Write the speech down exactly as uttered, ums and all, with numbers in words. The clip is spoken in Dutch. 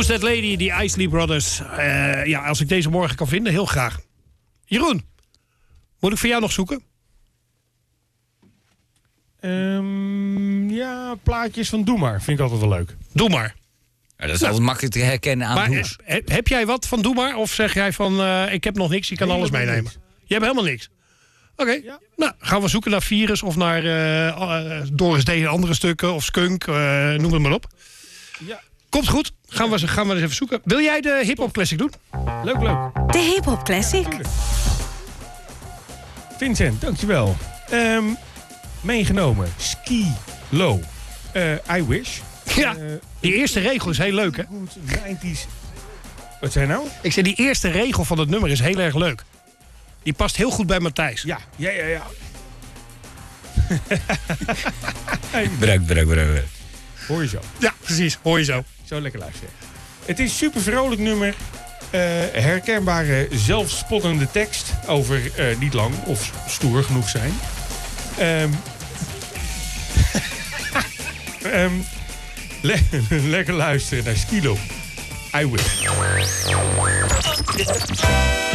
Who's That Lady, die Isley Brothers. Uh, ja, als ik deze morgen kan vinden, heel graag. Jeroen, moet ik voor jou nog zoeken? Um, ja, plaatjes van Doe Maar. Vind ik altijd wel leuk. Doe Maar. Ja, dat is altijd makkelijk te herkennen aan maar, Hoes. Heb, heb jij wat van Doe Maar? Of zeg jij van, uh, ik heb nog niks, je kan alles meenemen? Niks. Je hebt helemaal niks? Oké, okay. ja. Nou, gaan we zoeken naar Virus of naar uh, uh, Doris D. en andere stukken. Of Skunk, uh, noem het maar op. Ja. Komt goed, gaan we, gaan we eens even zoeken. Wil jij de hip-hop classic doen? Leuk, leuk. De hip-hop classic. Vincent, dankjewel. Um, meegenomen, Ski Low. Uh, I Wish. Ja, uh, die eerste regel is heel leuk, hè? negentig. Wat zei je nou? Ik zei, die eerste regel van het nummer is heel erg leuk. Die past heel goed bij Matthijs. Ja, ja, ja, ja. Bedankt, bedankt, bedankt. Hoor je zo? Ja, precies. Hoor je zo. Zo lekker luisteren. Het is een super vrolijk nummer. Uh, herkenbare, zelfspottende tekst over uh, niet lang of stoer genoeg zijn. Um, um, le lekker luisteren naar Skilo. I will.